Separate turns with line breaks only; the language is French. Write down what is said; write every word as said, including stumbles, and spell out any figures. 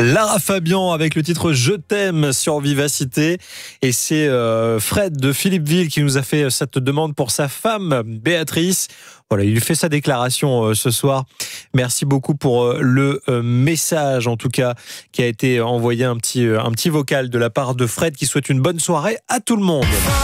Lara Fabian avec le titre Je t'aime sur Vivacité. Et c'est euh, Fred de Philippeville qui nous a fait cette demande pour sa femme Béatrice. Voilà, il lui fait sa déclaration euh, ce soir. Merci beaucoup pour euh, le euh, message, en tout cas, qui a été envoyé, un petit, euh, un petit vocal de la part de Fred qui souhaite une bonne soirée à tout le monde.